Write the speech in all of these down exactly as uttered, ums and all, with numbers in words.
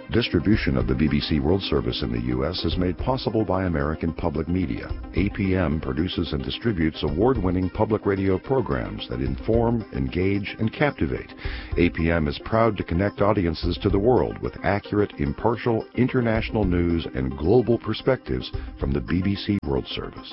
Distribution of the B B C World Service in the U S is made possible by American Public Media. A P M produces and distributes award-winning public radio programs that inform, engage, and captivate. A P M is proud to connect audiences to the world with accurate, impartial, international news and global perspectives from the B B C World Service.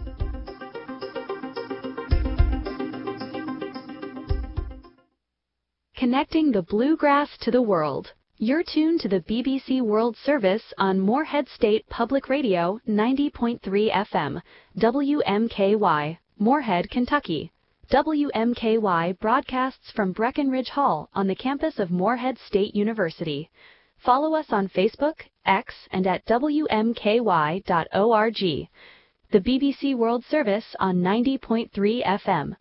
Connecting the bluegrass to the world. You're tuned to the B B C World Service on Moorhead State Public Radio ninety point three F M, W M K Y, Moorhead, Kentucky. W M K Y broadcasts from Breckenridge Hall on the campus of Moorhead State University. Follow us on Facebook, X, and at W M K Y dot org. The B B C World Service on ninety point three F M.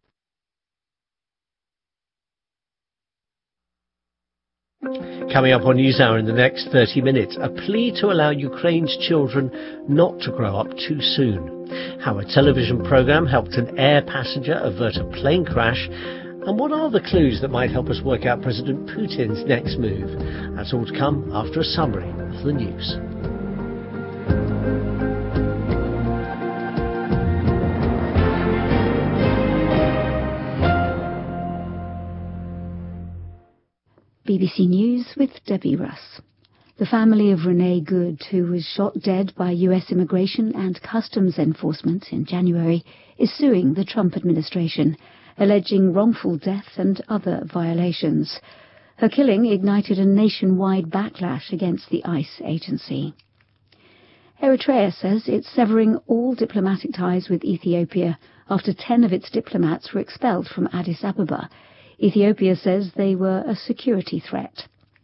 Coming up on NewsHour in the next thirty minutes, a plea to allow Ukraine's children not to grow up too soon. How a television programme helped an air passenger avert a plane crash. And what are the clues that might help us work out President Putin's next move? That's all to come after a summary of the news. B B C News with Debbie Russ. The family of Renee Good, who was shot dead by U S Immigration and Customs Enforcement in January, is suing the Trump administration, alleging wrongful death and other violations. Her killing ignited a nationwide backlash against the ICE agency. Eritrea says it's severing all diplomatic ties with Ethiopia after ten of its diplomats were expelled from Addis Ababa. Ethiopia says they were a security threat.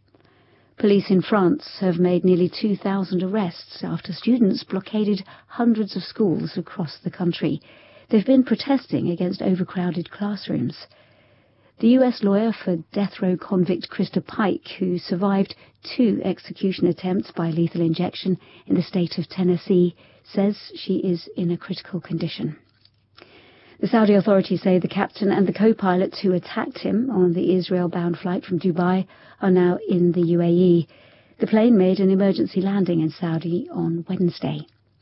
Police in France have made nearly two thousand arrests after students blockaded hundreds of schools across the country. They've been protesting against overcrowded classrooms. The U S lawyer for death row convict Krista Pike, who survived two execution attempts by lethal injection in the state of Tennessee, says she is in a critical condition. The Saudi authorities say the captain and the co-pilots who attacked him on the Israel-bound flight from Dubai are now in the U A E. The plane made an emergency landing in Saudi on Wednesday.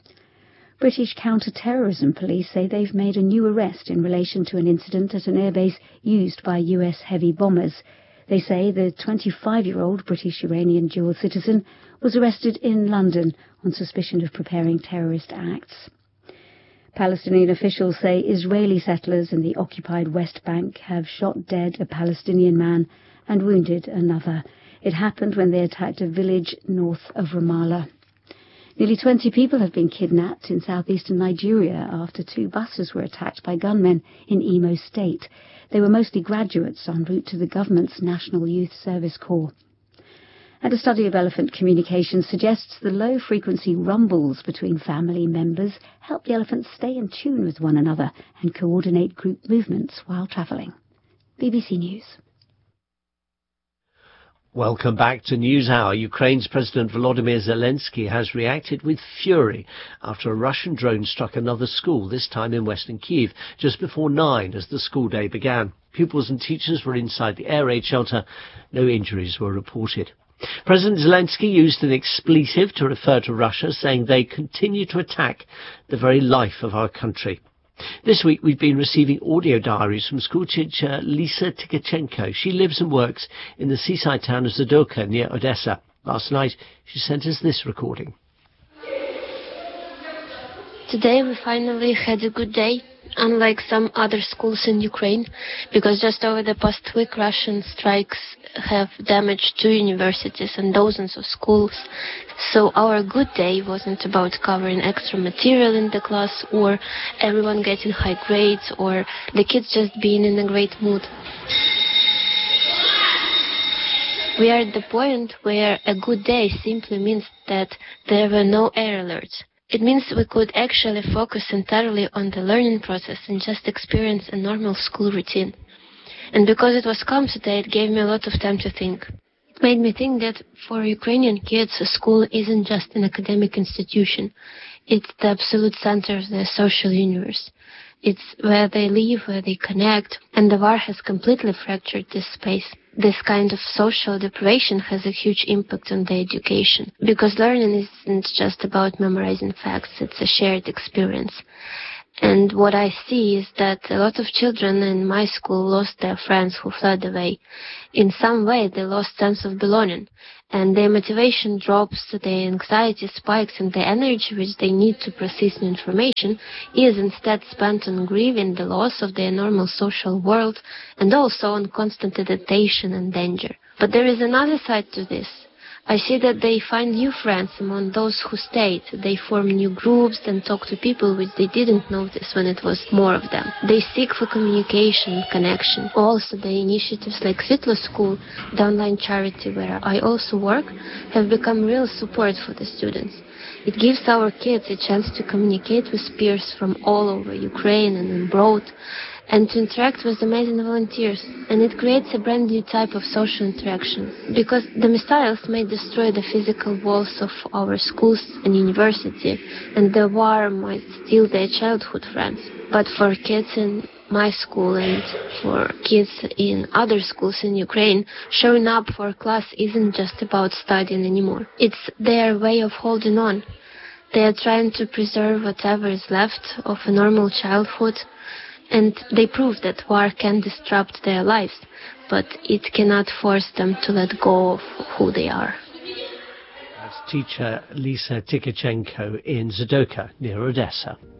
British counter-terrorism police say they've made a new arrest in relation to an incident at an airbase used by U S heavy bombers. They say the twenty-five-year-old British-Iranian dual citizen was arrested in London on suspicion of preparing terrorist acts. Palestinian officials say Israeli settlers in the occupied West Bank have shot dead a Palestinian man and wounded another. It happened when they attacked a village north of Ramallah. Nearly twenty people have been kidnapped in southeastern Nigeria after two buses were attacked by gunmen in Imo State. They were mostly graduates en route to the government's National Youth Service Corps. And a study of elephant communication suggests the low-frequency rumbles between family members help the elephants stay in tune with one another and coordinate group movements while travelling. B B C News. Welcome back to NewsHour. Ukraine's President Volodymyr Zelensky has reacted with fury after a Russian drone struck another school, this time in western Kyiv, just before nine as the school day began. Pupils and teachers were inside the air raid shelter. No injuries were reported. President Zelensky used an expletive to refer to Russia, saying they continue to attack the very life of our country. This week we've been receiving audio diaries from schoolteacher Lisa Tkachenko. She lives and works in the seaside town of Zadorka near Odessa. Last night she sent us this recording. Today we finally had a good day, unlike some other schools in Ukraine, because just over the past week Russian strikes have damaged two universities and dozens of schools. So our good day wasn't about covering extra material in the class or everyone getting high grades or the kids just being in a great mood. We are at the point where a good day simply means that there were no air alerts. It means we could actually focus entirely on the learning process and just experience a normal school routine. And because it was calm today, it gave me a lot of time to think. It made me think that for Ukrainian kids, a school isn't just an academic institution. It's the absolute center of their social universe. It's where they live, where they connect, and the war has completely fractured this space. this kind of social deprivation has a huge impact on the education, because learning isn't just about memorizing facts, it's a shared experience. And what I see is that a lot of children in my school lost their friends who fled away. In some way, they lost sense of belonging, and their motivation drops, their anxiety spikes, and the energy which they need to process new information is instead spent on grieving the loss of their normal social world and also on constant adaptation and danger. But there is another side to this. I see that they find new friends among those who stayed. They form new groups and talk to people which they didn't notice when it was more of them. They seek for communication and connection. Also, the initiatives like Svetlo School, the online charity where I also work, have become real support for the students. It gives our kids a chance to communicate with peers from all over Ukraine and abroad, and to interact with amazing volunteers. And it creates a brand new type of social interaction, because the missiles may destroy the physical walls of our schools and university, and the war might steal their childhood friends. But for kids in my school and for kids in other schools in Ukraine, showing up for a class isn't just about studying anymore. It's their way of holding on. They are trying to preserve whatever is left of a normal childhood, and they prove that war can disrupt their lives, but it cannot force them to let go of who they are. That's teacher Lisa Tikachenko in Zdoka, near Odessa.